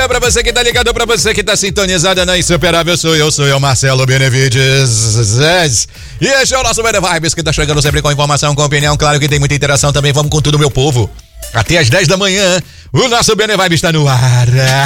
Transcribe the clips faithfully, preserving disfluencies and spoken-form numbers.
É pra você que tá ligado, pra você que tá sintonizado na Insuperável, sou eu, sou eu, Marcelo Benevides. E este é o nosso Bene Vibes, que tá chegando sempre com informação, com opinião, claro que tem muita interação também, vamos com tudo, meu povo. Até às dez da manhã, o nosso Bene Vibes está no ar.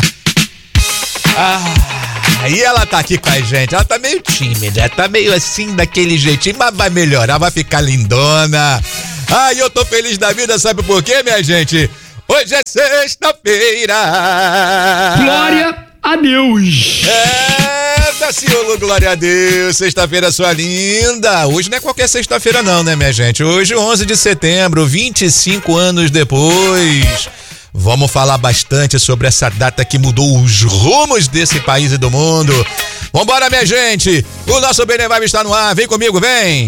Ah, e ela tá aqui com a gente, ela tá meio tímida, tá meio assim, daquele jeitinho, mas vai melhorar, vai ficar lindona. Ah, e eu tô feliz da vida, sabe por quê, minha gente? Hoje é sexta-feira. Glória a Deus. É, Daciolo, glória a Deus. Sexta-feira, sua linda. Hoje não é qualquer sexta-feira não, né, minha gente? Hoje, onze de setembro, vinte e cinco anos depois. Vamos falar bastante sobre essa data que mudou os rumos desse país e do mundo. Vambora, minha gente. O nosso Bene Vibe está no ar. Vem comigo, vem.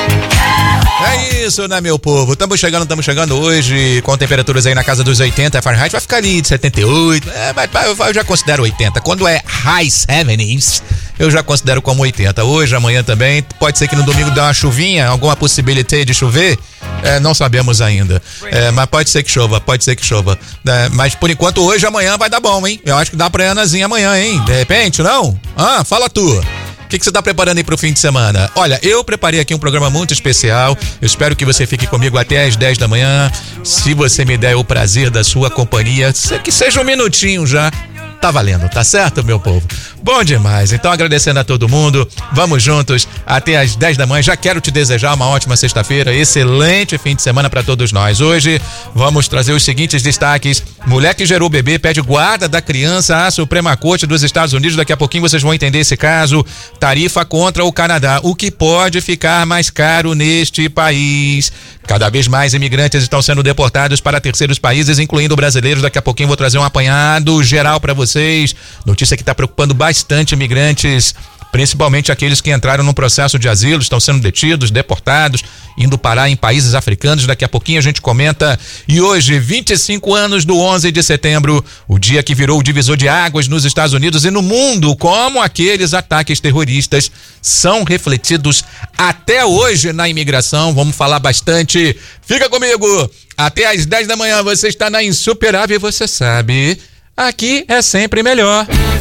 É isso, né, meu povo? Estamos chegando, estamos chegando hoje com temperaturas aí na casa dos oitenta Fahrenheit. Vai ficar ali de setenta e oito. É, mas eu já considero oitenta. Quando é high seventies, eu já considero como oitenta. Hoje, amanhã também. Pode ser que no domingo dê uma chuvinha, alguma possibilidade de chover. É, não sabemos ainda. É, mas pode ser que chova, pode ser que chova. É, mas por enquanto, hoje, amanhã vai dar bom, hein? Eu acho que dá pra Anazinha amanhã, hein? De repente, não? Ah, fala tu. O que, que você tá preparando aí pro fim de semana? Olha, eu preparei aqui um programa muito especial. Eu espero que você fique comigo até às dez da manhã. Se você me der o prazer da sua companhia, que seja um minutinho já, tá valendo, tá certo, meu povo? Bom demais. Então, agradecendo a todo mundo. Vamos juntos até às dez da manhã. Já quero te desejar uma ótima sexta-feira, excelente fim de semana para todos nós. Hoje vamos trazer os seguintes destaques. Mulher que gerou bebê pede guarda da criança à Suprema Corte dos Estados Unidos. Daqui a pouquinho vocês vão entender esse caso. Tarifa contra o Canadá. O que pode ficar mais caro neste país? Cada vez mais imigrantes estão sendo deportados para terceiros países, incluindo brasileiros. Daqui a pouquinho vou trazer um apanhado geral para vocês. Notícia que está preocupando bastante imigrantes, principalmente aqueles que entraram no processo de asilo, estão sendo detidos, deportados, indo parar em países africanos. Daqui a pouquinho a gente comenta. E hoje, vinte e cinco anos do onze de setembro, o dia que virou o divisor de águas nos Estados Unidos e no mundo, como aqueles ataques terroristas são refletidos até hoje na imigração. Vamos falar bastante. Fica comigo. Até às dez da manhã, você está na Insuperável e você sabe, aqui é sempre melhor.